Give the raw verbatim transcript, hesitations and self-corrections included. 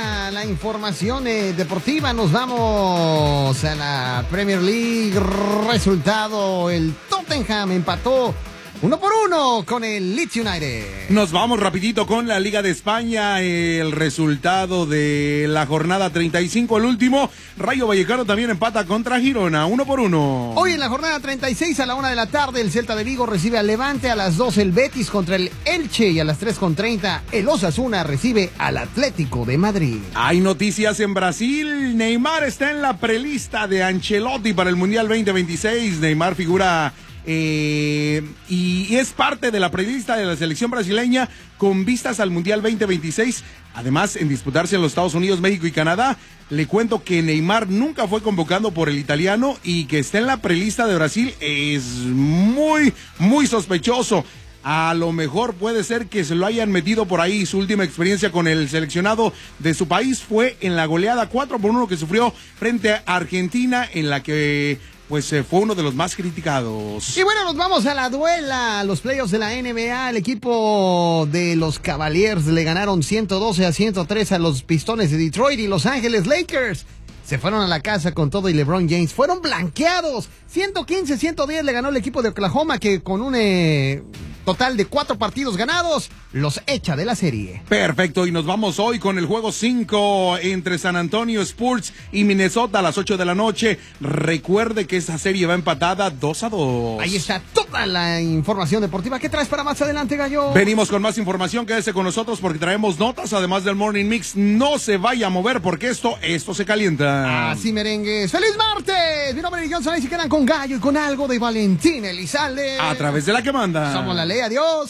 toda la información eh, deportiva. Nos vamos a la Premier League. Resultado, el Tottenham empató uno por uno con el Leeds United. Nos vamos rapidito con la Liga de España. El resultado de la jornada treinta y cinco, el último. Rayo Vallecano también empata contra Girona, uno por uno. Hoy en la jornada treinta y seis, a la una de la tarde, el Celta de Vigo recibe al Levante. A las dos, el Betis contra el Elche. Y a las tres con treinta, el Osasuna recibe al Atlético de Madrid. Hay noticias en Brasil. Neymar está en la prelista de Ancelotti para el Mundial veinte veintiséis. Neymar figura... Eh, y es parte de la prelista de la selección brasileña con vistas al Mundial veinte veintiséis. Además, en disputarse en los Estados Unidos, México y Canadá. Le cuento que Neymar nunca fue convocado por el italiano y que está en la prelista de Brasil es muy, muy sospechoso. A lo mejor puede ser que se lo hayan metido por ahí. Su última experiencia con el seleccionado de su país fue en la goleada cuatro por uno que sufrió frente a Argentina, en la que pues eh, fue uno de los más criticados. Y bueno, nos vamos a la duela, los playoffs de la N B A. El equipo de los Cavaliers le ganaron ciento doce a ciento tres a los Pistones de Detroit, y Los Ángeles Lakers se fueron a la casa con todo y LeBron James fueron blanqueados. ciento quince a ciento diez le ganó el equipo de Oklahoma, que con un eh, total de cuatro partidos ganados los echa de la serie. Perfecto, y nos vamos hoy con el juego cinco entre San Antonio Spurs y Minnesota a las ocho de la noche. Recuerde que esa serie va empatada dos a dos. Ahí está toda la información deportiva. ¿Qué traes para más adelante, Gallo? Venimos con más información, quédese con nosotros porque traemos notas, además del Morning Mix. No se vaya a mover porque esto, esto se calienta. Así merengues. ¡Feliz martes! Mi nombre es John Sainz y quedan con Gallo y con algo de Valentín Elizalde. A través de la que manda. Somos la ley, adiós.